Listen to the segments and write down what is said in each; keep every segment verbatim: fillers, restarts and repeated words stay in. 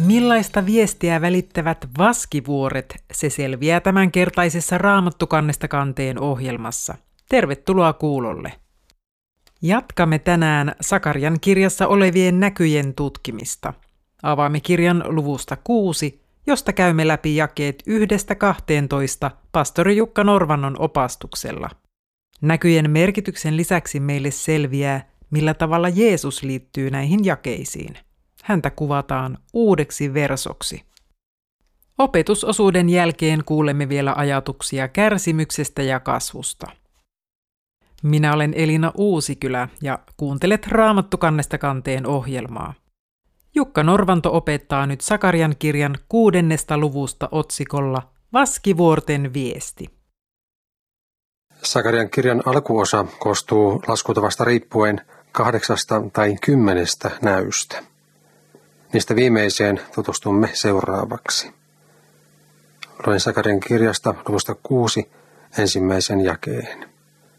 Millaista viestiä välittävät vaskivuoret, se selviää tämänkertaisessa Raamattu-kannesta kanteen ohjelmassa. Tervetuloa kuulolle. Jatkamme tänään Sakarian kirjassa olevien näkyjen tutkimista. Avaamme kirjan luvusta kuusi, josta käymme läpi jakeet yhdestä kahteentoista pastori Jukka Norvannon opastuksella. Näkyjen merkityksen lisäksi meille selviää, millä tavalla Jeesus liittyy näihin jakeisiin. Häntä kuvataan uudeksi versoksi. Opetusosuuden jälkeen kuulemme vielä ajatuksia kärsimyksestä ja kasvusta. Minä olen Elina Uusikylä ja kuuntelet Raamattu-kannesta kanteen ohjelmaa. Jukka Norvanto opettaa nyt Sakarian kirjan kuudennesta luvusta otsikolla Vaskivuorten viesti. Sakarian kirjan alkuosa koostuu laskutavasta riippuen kahdeksasta tai kymmenestä näystä. Niistä viimeiseen tutustumme seuraavaksi. Luen Sakarian kirjasta luvusta kuusi ensimmäisen jakeen.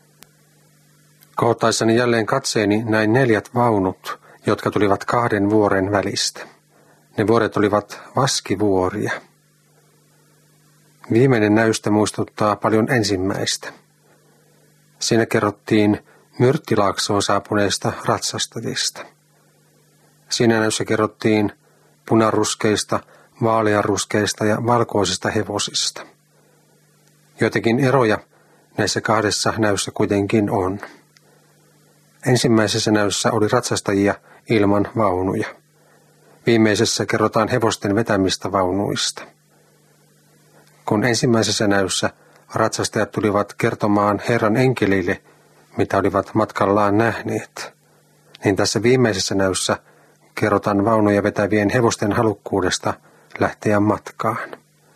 Kohottaessani jälleen katseeni näin neljät vaunut, jotka tulivat kahden vuoren välistä. Ne vuoret olivat vaskivuoria. Viimeinen näystä muistuttaa paljon ensimmäistä. Siinä kerrottiin Myrttilaaksoon saapuneista ratsastajista. Siinä näyssä kerrottiin punaruskeista, vaaleanruskeista ja valkoisista hevosista. Joitakin eroja näissä kahdessa näyssä kuitenkin on. Ensimmäisessä näyssä oli ratsastajia ilman vaunuja. Viimeisessä kerrotaan hevosten vetämistä vaunuista. Kun ensimmäisessä näyssä ratsastajat tulivat kertomaan Herran enkelille, mitä olivat matkallaan nähneet, niin tässä viimeisessä näyssä kerrotaan vaunuja vetävien hevosten halukkuudesta lähteä matkaan.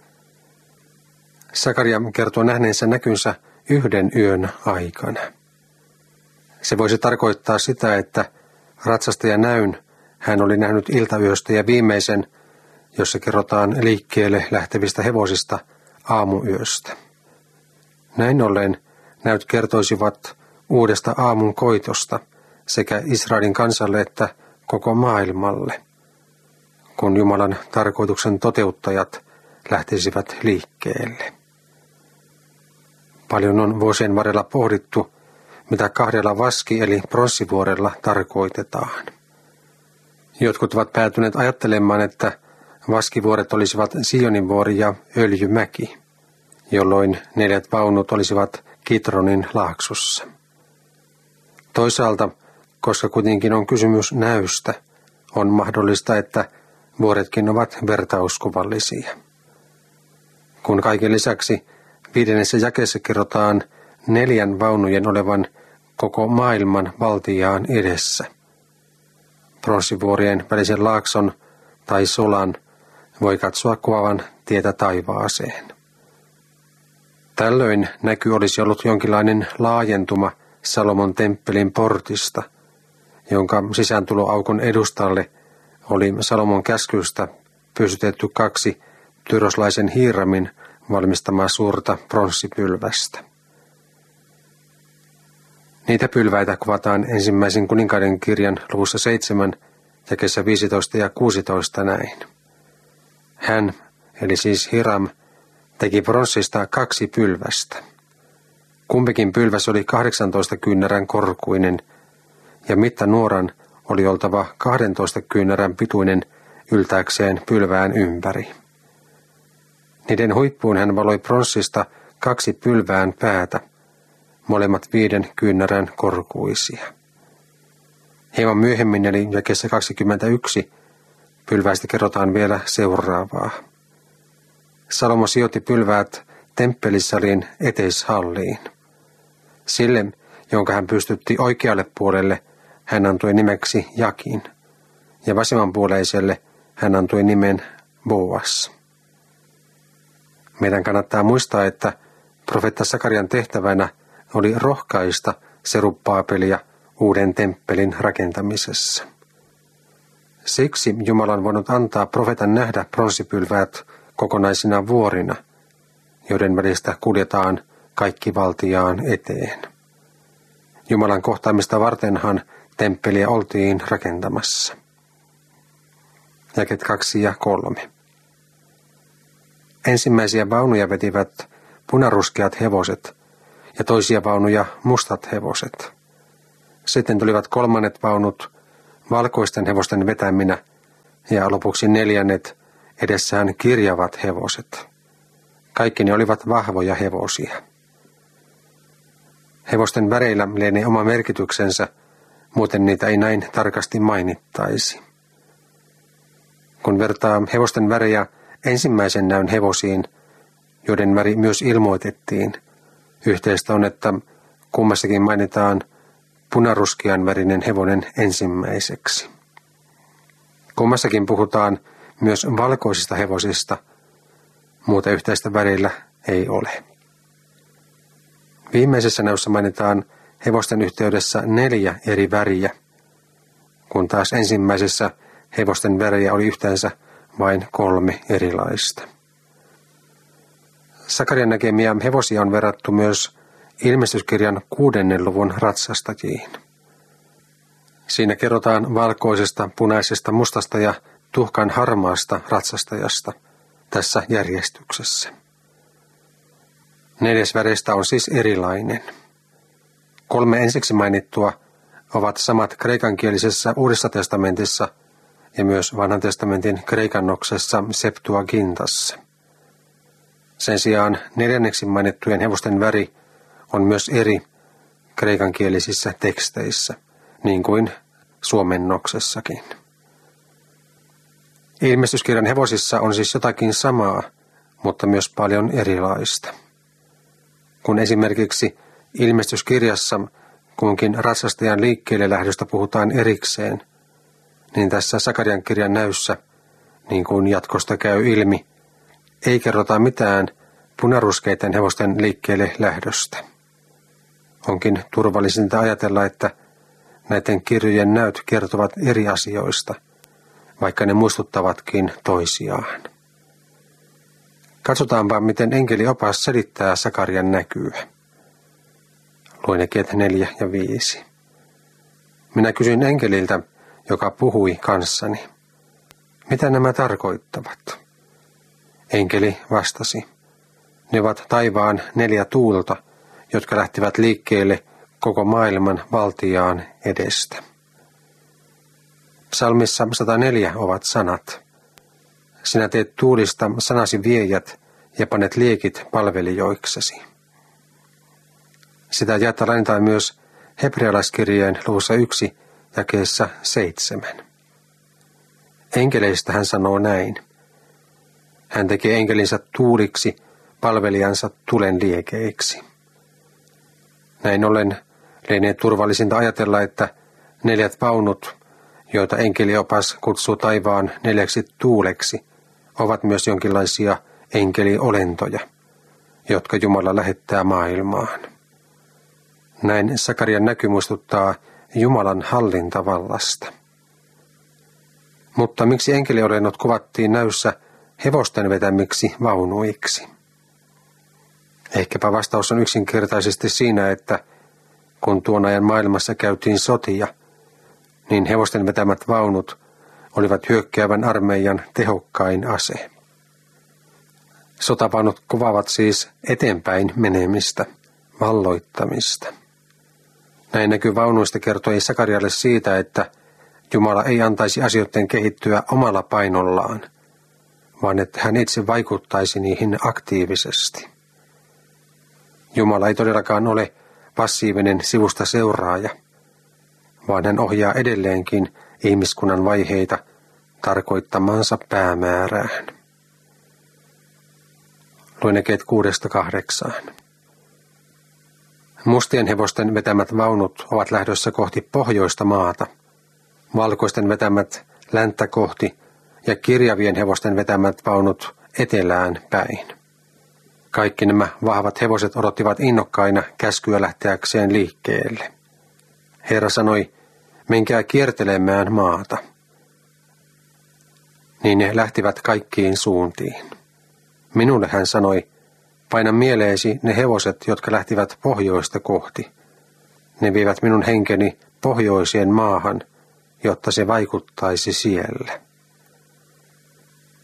Sakaria kertoo nähneensä näkynsä yhden yön aikana. Se voisi tarkoittaa sitä, että ratsastajan näyn hän oli nähnyt iltayöstä ja viimeisen, jossa kerrotaan liikkeelle lähtevistä hevosista aamuyöstä. Näin ollen näyt kertoisivat uudesta aamun koitosta sekä Israelin kansalle että koko maailmalle, kun Jumalan tarkoituksen toteuttajat lähtisivät liikkeelle. Paljon on vuosien varrella pohdittu, mitä kahdella vaski- eli pronssivuorella tarkoitetaan. Jotkut ovat päätyneet ajattelemaan, että vaskivuoret olisivat Sionin vuori ja Öljymäki, jolloin neljät vaunut olisivat Kitronin laaksossa. Toisaalta, koska kuitenkin on kysymys näystä, on mahdollista, että vuoretkin ovat vertauskuvallisia. Kun kaiken lisäksi viidennessä jakeessa kerrotaan neljän vaunujen olevan koko maailman valtiaan edessä. Pronssivuorien välisen laakson tai solan voi katsoa kuvaavan tietä taivaaseen. Tällöin näky olisi ollut jonkinlainen laajentuma Salomon temppelin portista, jonka sisääntuloaukon edustalle oli Salomon käskystä pystytetty kaksi tyroslaisen Hiiramin valmistamaa suurta pronssipylvästä. Niitä pylväitä kuvataan ensimmäisen kuninkaiden kirjan luvussa seitsemän, jakeessa viisitoista ja kuusitoista näin. Hän, eli siis Hiram, teki pronssista kaksi pylvästä. Kumpikin pylväs oli kahdeksantoista kyynärän korkuinen, ja mittanuoran oli oltava kahdentoista kyynärän pituinen yltääkseen pylvään ympäri. Niiden huippuun hän valoi pronssista kaksi pylvään päätä, molemmat viiden kyynärän korkuisia. Hieman myöhemmin, eli jakeessa kaksikymmentäyksi, pylväistä kerrotaan vielä seuraavaa. Salomo sijoitti pylväät temppelisalin eteishalliin. Sille, jonka hän pystytti oikealle puolelle, hän antoi nimeksi Jakin, ja vasemmanpuoleiselle hän antoi nimen Boas. Meidän kannattaa muistaa, että profeetta Sakarian tehtävänä oli rohkaista Serubbaabelia uuden temppelin rakentamisessa. Siksi Jumala on voinut antaa profeetan nähdä pronssipylväät kokonaisina vuorina, joiden välistä kuljetaan kaikki valtiaan eteen. Jumalan kohtaamista vartenhan temppeliä oltiin rakentamassa. jakeet kaksi ja kolme. Ensimmäisiä vaunuja vetivät punaruskeat hevoset ja toisia vaunuja mustat hevoset. Sitten tulivat kolmannet vaunut valkoisten hevosten vetäminä ja lopuksi neljännet edessään kirjavat hevoset. Kaikki ne olivat vahvoja hevosia. Hevosten väreillä lienee oma merkityksensä, muuten niitä ei näin tarkasti mainittaisi. Kun vertaa hevosten värejä ensimmäisen näyn hevosiin, joiden väri myös ilmoitettiin, yhteistä on, että kummassakin mainitaan punaruskean värinen hevonen ensimmäiseksi. Kummassakin puhutaan myös valkoisista hevosista, muuta yhteistä värillä ei ole. Viimeisessä näyssä mainitaan hevosten yhteydessä neljä eri väriä, kun taas ensimmäisessä hevosten värejä oli yhteensä vain kolme erilaista. Sakarian näkemiä hevosia on verrattu myös ilmestyskirjan kuudennen luvun ratsastajiin. Siinä kerrotaan valkoisesta, punaisesta, mustasta ja tuhkan harmaasta ratsastajasta tässä järjestyksessä. Neljäs väreistä on siis erilainen. Kolme ensiksi mainittua ovat samat kreikankielisessä Uudessa testamentissa ja myös Vanhan testamentin kreikannoksessa Septuagintassa. Sen sijaan neljänneksi mainittujen hevosten väri on myös eri kreikankielisissä teksteissä, niin kuin suomennoksessakin. Ilmestyskirjan hevosissa on siis jotakin samaa, mutta myös paljon erilaista. Kun esimerkiksi ilmestyskirjassa kunkin ratsastajan liikkeelle lähdöstä puhutaan erikseen, niin tässä Sakarian kirjan näyssä, niin kuin jatkosta käy ilmi, ei kerrota mitään punaruskeiden hevosten liikkeelle lähdöstä. Onkin turvallisinta ajatella, että näiden kirjojen näyt kertovat eri asioista, vaikka ne muistuttavatkin toisiaan. Katsotaanpa, miten enkeliopas selittää Sakarian näkyä. Luen jakeet neljä ja viisi. Minä kysyin enkeliltä, joka puhui kanssani, mitä nämä tarkoittavat? Enkeli vastasi, ne ovat taivaan neljä tuulta, jotka lähtivät liikkeelle koko maailman valtiaan edestä. Psalmissa sata neljä ovat sanat. Sinä teet tuulista sanasi viejät ja panet liekit palvelijoiksesi. Sitä jaetta lainataan myös hebrealaiskirjeen luvussa yksi jakeessa seitsemän. Enkeleistä hän sanoo näin. Hän tekee enkelinsä tuuliksi, palvelijansa tulen liekeiksi. Näin ollen lienee turvallisinta ajatella, että neljät vaunut, joita enkeliopas kutsuu taivaan neljäksi tuuleksi, ovat myös jonkinlaisia enkeliolentoja, jotka Jumala lähettää maailmaan. Näin Sakarian näky muistuttaa Jumalan hallintavallasta. Mutta miksi enkeliolennot kuvattiin näyssä hevosten vetämiksi vaunuiksi? Ehkäpä vastaus on yksinkertaisesti siinä, että kun tuon ajan maailmassa käytiin sotia, niin hevosten vetämät vaunut olivat hyökkäävän armeijan tehokkain ase. Sotavaunut kuvaavat siis eteenpäin menemistä, valloittamista. Näin näky vaunuista kertoi Sakarialle siitä, että Jumala ei antaisi asioiden kehittyä omalla painollaan, vaan että hän itse vaikuttaisi niihin aktiivisesti. Jumala ei todellakaan ole passiivinen sivusta seuraaja, vaan hän ohjaa edelleenkin ihmiskunnan vaiheita tarkoittamansa päämäärään. Luen jakeet kuudesta kahdeksaan. Mustien hevosten vetämät vaunut ovat lähdössä kohti pohjoista maata, valkoisten vetämät länttä kohti ja kirjavien hevosten vetämät vaunut etelään päin. Kaikki nämä vahvat hevoset odottivat innokkaina käskyä lähteäkseen liikkeelle. Herra sanoi, menkää kiertelemään maata. Niin ne lähtivät kaikkiin suuntiin. Minulle hän sanoi, paina mieleesi ne hevoset, jotka lähtivät pohjoista kohti. Ne vievät minun henkeni pohjoiseen maahan, jotta se vaikuttaisi siellä.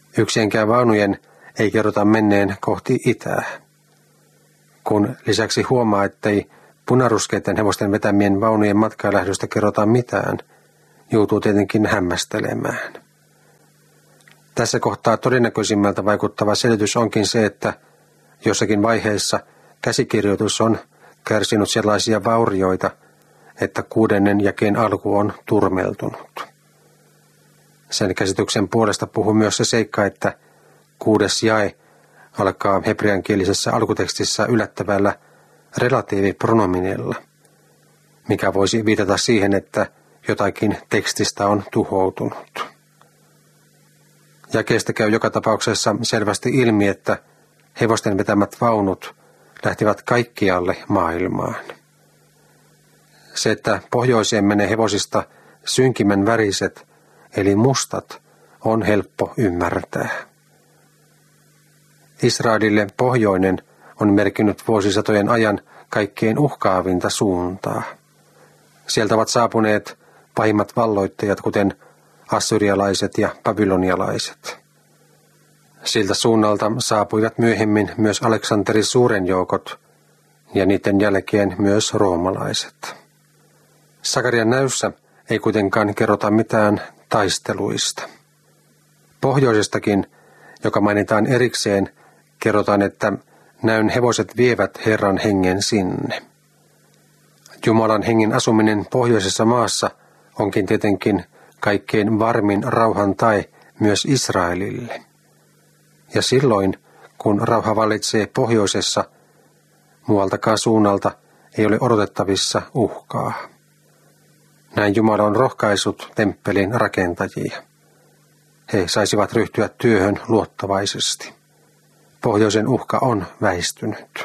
Yksienkään vaunujen ei kerrota menneen kohti itää. Kun lisäksi huomaa, ettei punaruskeiden hevosten vetämien vaunujen matkalähdöstä kerrota mitään, joutuu tietenkin hämmästelemään. Tässä kohtaa todennäköisimmältä vaikuttava selitys onkin se, että jossakin vaiheessa käsikirjoitus on kärsinyt sellaisia vaurioita, että kuudennen jakeen alku on turmeltunut. Sen käsityksen puolesta puhuu myös se seikka, että kuudes jae alkaa hebreankielisessä alkutekstissä yllättävällä relatiivipronominilla, mikä voisi viitata siihen, että jotakin tekstistä on tuhoutunut. Jakeesta käy joka tapauksessa selvästi ilmi, että hevosten vetämät vaunut lähtivät kaikkialle maailmaan. Se, että pohjoiseen menee hevosista synkimän väriset, eli mustat, on helppo ymmärtää. Israelille pohjoinen on merkinnyt vuosisatojen ajan kaikkein uhkaavinta suuntaa. Sieltä ovat saapuneet pahimmat valloittajat, kuten assyrialaiset ja babylonialaiset. Siltä suunnalta saapuivat myöhemmin myös Aleksanterin suuren joukot ja niiden jälkeen myös roomalaiset. Sakarian näyssä ei kuitenkaan kerrota mitään taisteluista. Pohjoisestakin, joka mainitaan erikseen, kerrotaan, että näyn hevoset vievät Herran hengen sinne. Jumalan hengen asuminen pohjoisessa maassa onkin tietenkin kaikkein varmin rauhan tae myös Israelille. Ja silloin, kun rauha vallitsee pohjoisessa, muualtakaan suunnalta ei ole odotettavissa uhkaa. Näin Jumala on rohkaissut temppelin rakentajia. He saisivat ryhtyä työhön luottavaisesti. Pohjoisen uhka on väistynyt.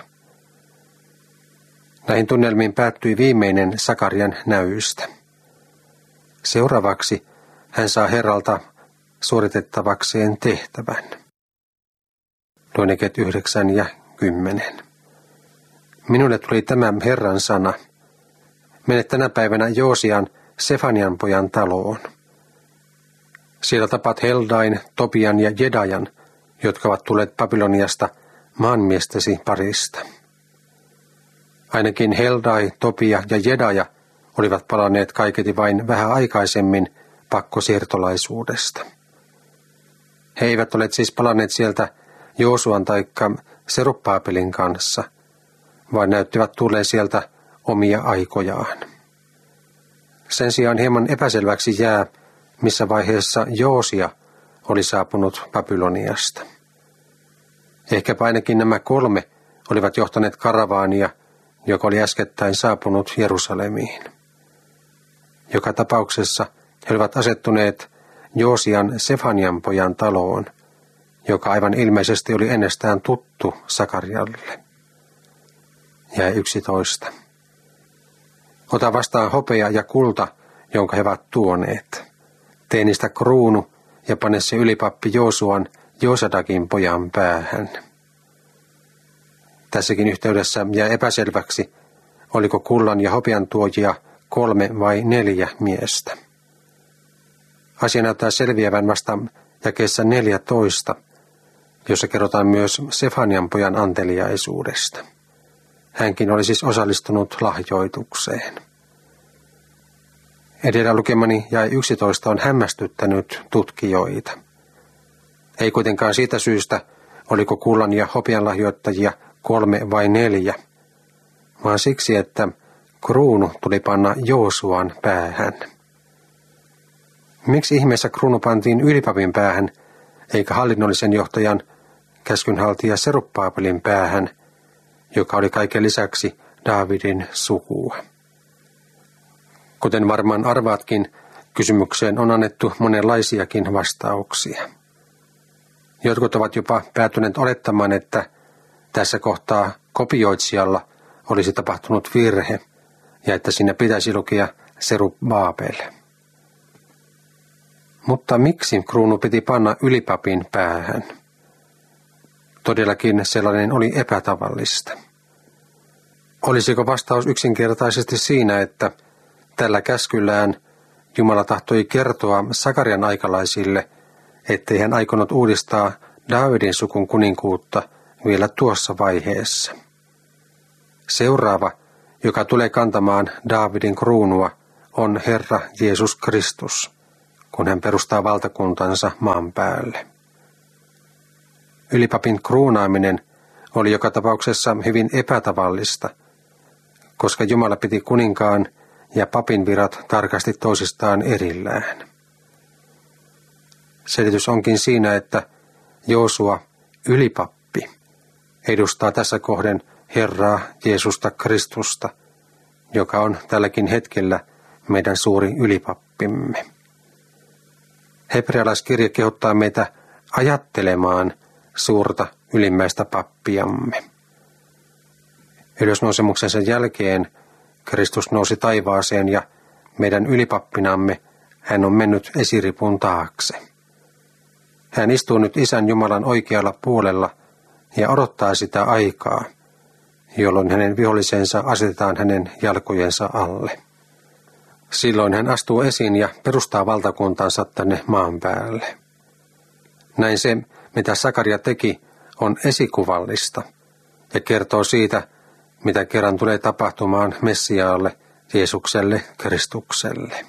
Näihin tunnelmiin päättyi viimeinen Sakarian näyistä. Seuraavaksi hän saa Herralta suoritettavakseen tehtävän. Luen jakeet yhdeksän ja kymmenen. Minulle tuli tämä Herran sana. Mene tänä päivänä Joosian, Sefanian pojan taloon. Siellä tapat Heldain, Tobian ja Jedajan, jotka ovat tulleet Babyloniasta maanmiestesi parista. Ainakin Heldai, Tobia ja Jedaja olivat palanneet kaiketi vain vähän aikaisemmin pakkosiirtolaisuudesta. He eivät ole siis palanneet sieltä Joosuan taikka Serubbaabelin kanssa, vaan näyttivät tulleen sieltä omia aikojaan. Sen sijaan hieman epäselväksi jää, missä vaiheessa Joosia oli saapunut Babyloniasta. Ehkäpä ainakin nämä kolme olivat johtaneet karavaania, joka oli äskettäin saapunut Jerusalemiin. Joka tapauksessa he olivat asettuneet Joosian Sefanian pojan taloon, joka aivan ilmeisesti oli ennestään tuttu Sakarialle. Jäi yksitoista. Ota vastaan hopea ja kulta, jonka he ovat tuoneet. Tee niistä kruunu ja pane se ylipappi Joosuan Joosadakin pojan päähän. Tässäkin yhteydessä jää epäselväksi, oliko kullan ja hopean tuojia kolme vai neljä miestä. Asia näyttää selviävän vasta jakeessa neljätoista, jossa kerrotaan myös Sefanian pojan anteliaisuudesta. Hänkin oli siis osallistunut lahjoitukseen. Edellä lukemani jae yksitoista on hämmästyttänyt tutkijoita. Ei kuitenkaan siitä syystä, oliko kullan ja hopean lahjoittajia kolme vai neljä, vaan siksi, että kruunu tuli panna Joosuan päähän. Miksi ihmeessä kruunu pantiin ylipapin päähän, eikä hallinnollisen johtajan käskynhaltija Serubbaabelin päähän, joka oli kaiken lisäksi Daavidin sukua? Kuten varmaan arvaatkin, kysymykseen on annettu monenlaisiakin vastauksia. Jotkut ovat jopa päätyneet olettamaan, että tässä kohtaa kopioitsijalla olisi tapahtunut virhe ja että siinä pitäisi lukea Serubbaabel. Mutta miksi kruunu piti panna ylipapin päähän? Todellakin sellainen oli epätavallista. Olisiko vastaus yksinkertaisesti siinä, että tällä käskyllään Jumala tahtoi kertoa Sakarian aikalaisille, ettei hän aikonut uudistaa Daavidin sukun kuninkuutta vielä tuossa vaiheessa. Seuraava, joka tulee kantamaan Daavidin kruunua, on Herra Jeesus Kristus, kun hän perustaa valtakuntansa maan päälle. Ylipapin kruunaaminen oli joka tapauksessa hyvin epätavallista, koska Jumala piti kuninkaan ja papin virat tarkasti toisistaan erillään. Selitys onkin siinä, että Joosua, ylipappi, edustaa tässä kohden Herraa Jeesusta Kristusta, joka on tälläkin hetkellä meidän suuri ylipappimme. Hebrealaiskirja kehottaa meitä ajattelemaan suurta ylimmäistä pappiamme. Ylösnousemuksensa jälkeen Kristus nousi taivaaseen ja meidän ylipappinamme hän on mennyt esiripun taakse. Hän istuu nyt Isän Jumalan oikealla puolella ja odottaa sitä aikaa, jolloin hänen vihollisensa asetetaan hänen jalkojensa alle. Silloin hän astuu esiin ja perustaa valtakuntansa tänne maan päälle. Näin se, mitä Sakaria teki, on esikuvallista ja kertoo siitä, mitä kerran tulee tapahtumaan Messiaalle, Jeesukselle, Kristukselle.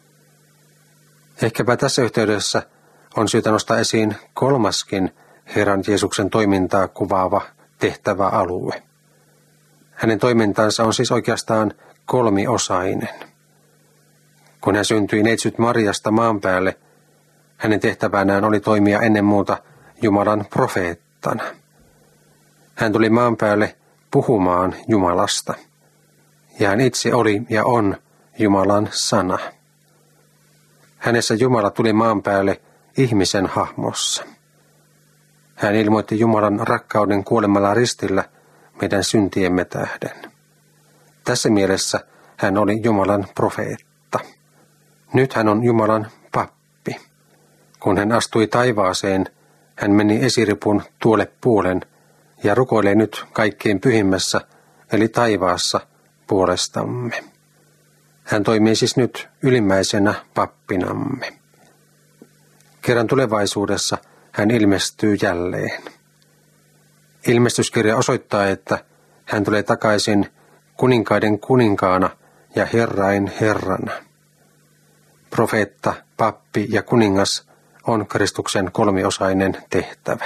Ehkäpä tässä yhteydessä on syytä nostaa esiin kolmaskin Herran Jeesuksen toimintaa kuvaava tehtävä alue. Hänen toimintansa on siis oikeastaan kolmiosainen. Kun hän syntyi neitsyt Mariasta maan päälle, hänen tehtävänään oli toimia ennen muuta Jumalan profeettana. Hän tuli maan päälle puhumaan Jumalasta, ja hän itse oli ja on Jumalan sana. Hänessä Jumala tuli maan päälle ihmisen hahmossa. Hän ilmoitti Jumalan rakkauden kuolemalla ristillä meidän syntiemme tähden. Tässä mielessä hän oli Jumalan profeetta. Nyt hän on Jumalan pappi. Kun hän astui taivaaseen, hän meni esiripun tuolle puolen ja rukoilee nyt kaikkein pyhimmässä, eli taivaassa, puolestamme. Hän toimii siis nyt ylimmäisenä pappinamme. Kerran tulevaisuudessa hän ilmestyy jälleen. Ilmestyskirja osoittaa, että hän tulee takaisin kuninkaiden kuninkaana ja herrain herrana. Profeetta, pappi ja kuningas on Kristuksen kolmiosainen tehtävä.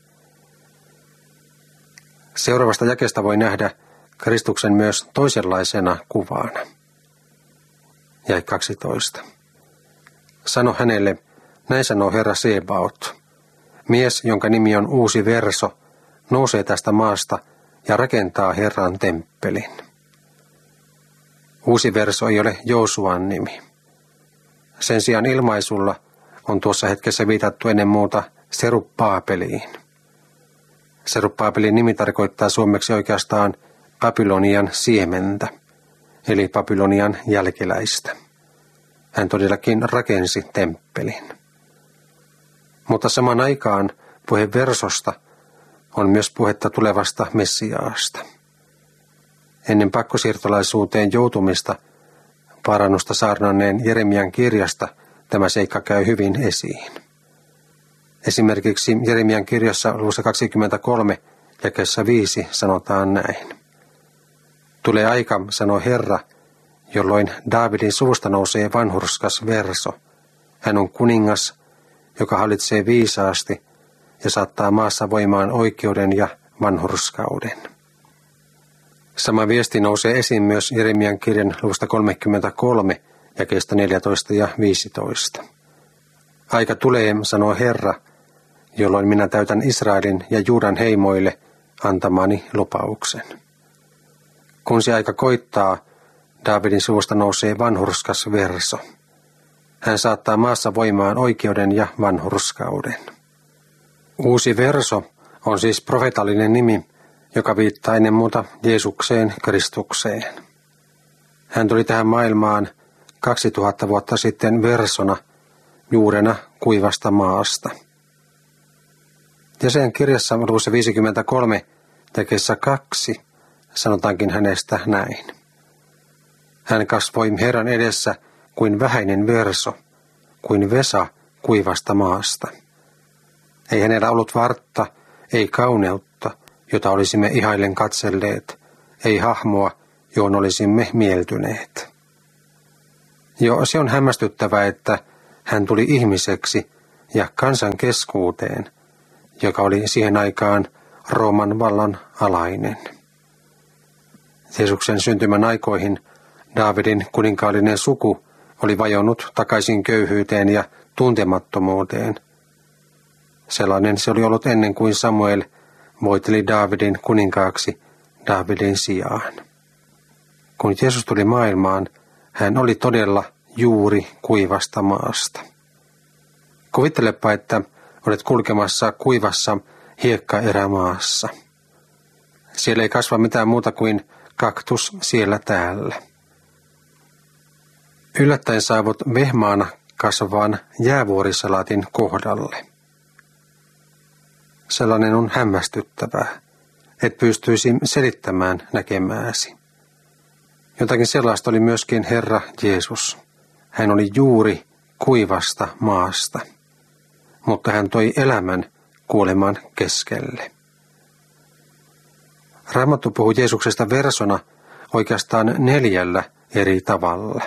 Seuraavasta jakeesta voi nähdä Kristuksen myös toisenlaisena kuvana. Jae kaksitoista. Sano hänelle, näin sanoo Herra Sebaot. Mies, jonka nimi on Uusi Verso, nousee tästä maasta ja rakentaa Herran temppelin. Uusi Verso ei ole Joosuan nimi. Sen sijaan ilmaisulla on tuossa hetkessä viitattu ennen muuta Serubbaabeliin. Serubbaabelin nimi tarkoittaa suomeksi oikeastaan Babylonian siementä, eli Babylonian jälkeläistä. Hän todellakin rakensi temppelin. Mutta samaan aikaan puhe versosta on myös puhetta tulevasta Messiaasta. Ennen pakkosiirtolaisuuteen joutumista parannusta saarnanneen Jeremian kirjasta tämä seikka käy hyvin esiin. Esimerkiksi Jeremian kirjassa luvussa kaksikymmentäkolme jakeessa viisi sanotaan näin. Tulee aika, sanoo Herra, jolloin Daavidin suvusta nousee vanhurskas Verso. Hän on kuningas, joka hallitsee viisaasti ja saattaa maassa voimaan oikeuden ja vanhurskauden. Sama viesti nousee esiin myös Jeremian kirjan luvusta kolmekymmentäkolme jakeesta neljätoista ja viisitoista. Aika tulee, sanoo Herra, jolloin minä täytän Israelin ja Juudan heimoille antamani lupauksen. Kun se aika koittaa, Daavidin suvusta nousee vanhurskas Verso. Hän saattaa maassa voimaan oikeuden ja vanhurskauden. Uusi Verso on siis profetallinen nimi, joka viittaa ennen muuta Jeesukseen Kristukseen. Hän tuli tähän maailmaan kaksituhatta vuotta sitten versona, juurena kuivasta maasta. Ja sen kirjassa luvussa viisikymmentäkolme jakeessa kaksi sanotaankin hänestä näin. Hän kasvoi Herran edessä kuin vähäinen verso, kuin vesa kuivasta maasta. Ei hänellä ollut vartta, ei kauneutta, jota olisimme ihaillen katselleet, ei hahmoa, johon olisimme mieltyneet. Jo se on hämmästyttävää, että hän tuli ihmiseksi ja kansan keskuuteen, joka oli siihen aikaan Rooman vallan alainen. Jeesuksen syntymän aikoihin Daavidin kuninkaallinen suku oli vajonnut takaisin köyhyyteen ja tuntemattomuuteen. Sellainen se oli ollut ennen kuin Samuel voiteli Daavidin kuninkaaksi Daavidin sijaan. Kun Jeesus tuli maailmaan, hän oli todella juuri kuivasta maasta. Kuvittelepa, että olet kulkemassa kuivassa hiekkaerämaassa. Siellä ei kasva mitään muuta kuin kaktus siellä täällä. Yllättäen saavut vehmaana kasvavaan jäävuorisalaatin kohdalle. Sellainen on hämmästyttävää, et pystyisi selittämään näkemääsi. Jotakin sellaista oli myöskin Herra Jeesus. Hän oli juuri kuivasta maasta, mutta hän toi elämän kuoleman keskelle. Raamattu puhuu Jeesuksesta versona oikeastaan neljällä eri tavalla.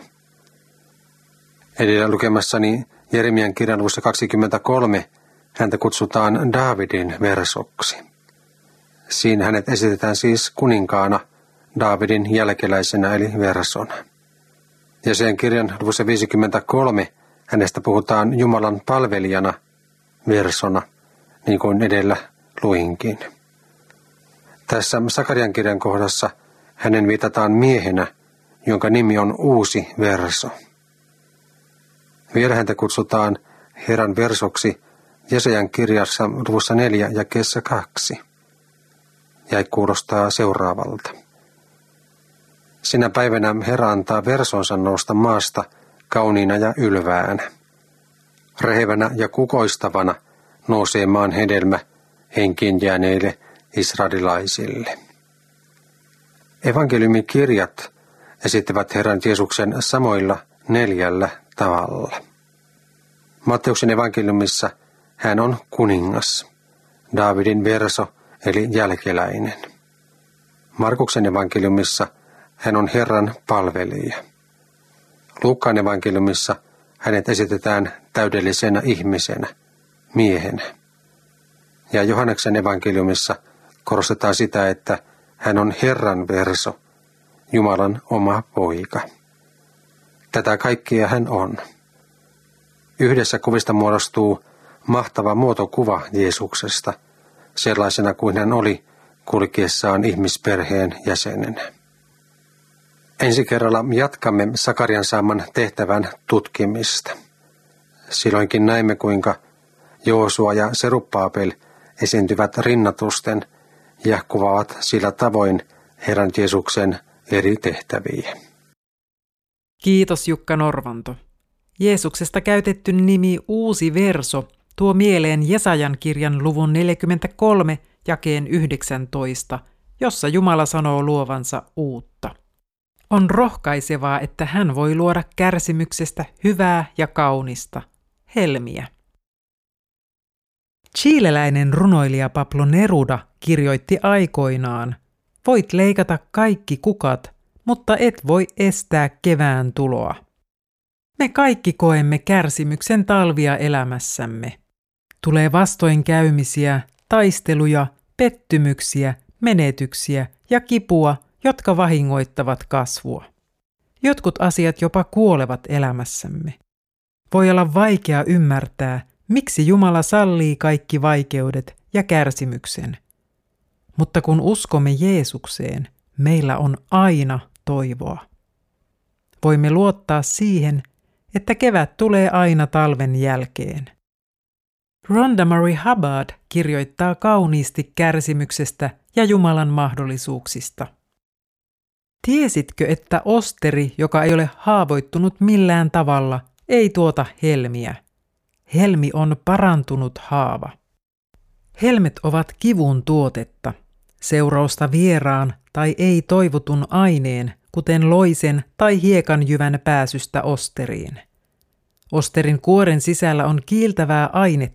Edellä lukemassani Jeremian kirjan luvussa kaksikymmentäkolme häntä kutsutaan Daavidin versoksi. Siinä hänet esitetään siis kuninkaana Daavidin jälkeläisenä eli versona. Ja sen kirjan luvussa viisikymmentäkolme hänestä puhutaan Jumalan palvelijana versona, niin kuin edellä luinkin. Tässä Sakarian kirjan kohdassa hänen viitataan miehenä, jonka nimi on uusi verso. Vielä häntä kutsutaan Herran versoksi Jesajan kirjassa luvussa neljä jakeessa kaksi. Ja kuulostaa seuraavalta. Sinä päivänä Herra antaa versonsa nousta maasta kauniina ja ylväänä. Rehevänä ja kukoistavana nousee maan hedelmä henkiin jääneille israelilaisille. Evankeliumikirjat esittävät Herran Jeesuksen samoilla neljällä tavalla. Matteuksen evankeliumissa hän on kuningas, Daavidin verso eli jälkeläinen. Markuksen evankeliumissa hän on Herran palvelija. Luukkaan evankeliumissa hänet esitetään täydellisenä ihmisenä, miehenä. Ja Johanneksen evankeliumissa korostetaan sitä, että hän on Herran verso, Jumalan oma poika. Tätä kaikkia hän on. Yhdessä kuvista muodostuu mahtava muotokuva Jeesuksesta, sellaisena kuin hän oli kulkiessaan ihmisperheen jäsenenä. Ensi kerralla jatkamme Sakarian saaman tehtävän tutkimista. Silloinkin näemme, kuinka Joosua ja Serubbaabel esiintyvät rinnatusten ja kuvaavat sillä tavoin Herran Jeesuksen eri tehtäviä. Kiitos Jukka Norvanto. Jeesuksesta käytetty nimi uusi verso tuo mieleen Jesajan kirjan luvun neljäkymmentäkolme jakeen yhdeksäntoista, jossa Jumala sanoo luovansa uutta. On rohkaisevaa, että hän voi luoda kärsimyksestä hyvää ja kaunista, helmiä. Chileläinen runoilija Pablo Neruda kirjoitti aikoinaan, voit leikata kaikki kukat, mutta et voi estää kevään tuloa. Me kaikki koemme kärsimyksen talvia elämässämme. Tulee vastoinkäymisiä, taisteluja, pettymyksiä, menetyksiä ja kipua, jotka vahingoittavat kasvua. Jotkut asiat jopa kuolevat elämässämme. Voi olla vaikea ymmärtää, miksi Jumala sallii kaikki vaikeudet ja kärsimyksen. Mutta kun uskomme Jeesukseen, meillä on aina toivoa. Voimme luottaa siihen, että kevät tulee aina talven jälkeen. Rhonda Marie Hubbard kirjoittaa kauniisti kärsimyksestä ja Jumalan mahdollisuuksista. Tiesitkö, että osteri, joka ei ole haavoittunut millään tavalla, ei tuota helmiä? Helmi on parantunut haava. Helmet ovat kivun tuotetta, seurausta vieraan tai ei toivotun aineen, kuten loisen tai hiekanjyvän pääsystä osteriin. Osterin kuoren sisällä on kiiltävää ainetta,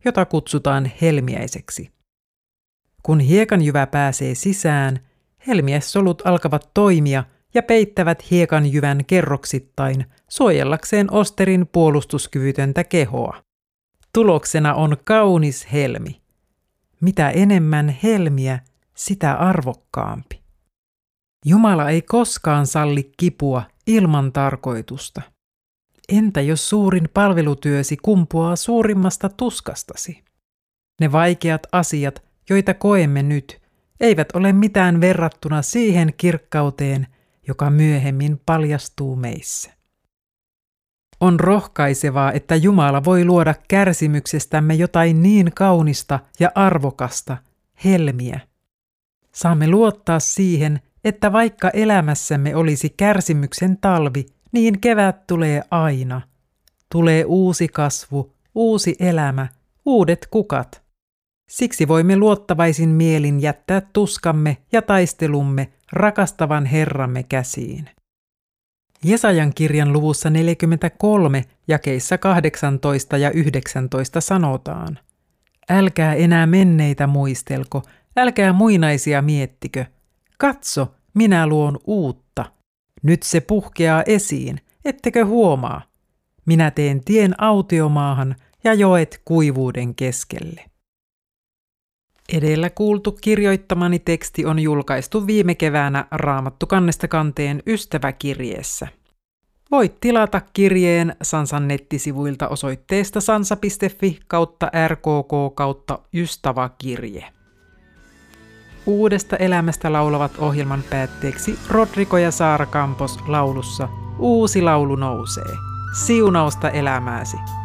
jota kutsutaan helmiäiseksi. Kun hiekanjyvä pääsee sisään, helmiäissolut alkavat toimia ja peittävät hiekanjyvän kerroksittain suojellakseen osterin puolustuskyvytöntä kehoa. Tuloksena on kaunis helmi. Mitä enemmän helmiä, sitä arvokkaampi. Jumala ei koskaan salli kipua ilman tarkoitusta. Entä jos suurin palvelutyösi kumpuaa suurimmasta tuskastasi? Ne vaikeat asiat, joita koemme nyt, eivät ole mitään verrattuna siihen kirkkauteen, joka myöhemmin paljastuu meissä. On rohkaisevaa, että Jumala voi luoda kärsimyksestämme jotain niin kaunista ja arvokasta, helmiä. Saamme luottaa siihen, että vaikka elämässämme olisi kärsimyksen talvi, niin kevät tulee aina. Tulee uusi kasvu, uusi elämä, uudet kukat. Siksi voimme luottavaisin mielin jättää tuskamme ja taistelumme rakastavan Herramme käsiin. Jesajan kirjan luvussa neljäkymmentäkolme jakeissa kahdeksantoista ja yhdeksäntoista sanotaan: Älkää enää menneitä muistelko, älkää muinaisia miettikö. Katso, minä luon uutta. Nyt se puhkeaa esiin, ettekö huomaa? Minä teen tien autiomaahan ja joet kuivuuden keskelle. Edellä kuultu kirjoittamani teksti on julkaistu viime keväänä Raamattu kannesta kanteen ystäväkirjeessä. Voit tilata kirjeen Sansan nettisivuilta osoitteesta sansa piste fi kautta rkk kautta ystäväkirje. Uudesta elämästä laulavat ohjelman päätteeksi Rodrigo ja Saara Campos laulussa Uusi laulu nousee. Siunausta elämääsi!